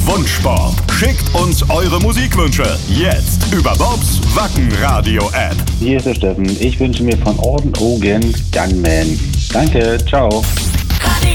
Wunschsport. Schickt uns eure Musikwünsche jetzt über Bobs Wacken-Radio-App. Hier ist der Steffen. Ich wünsche mir von Orden Ogen Gunman. Danke, ciao.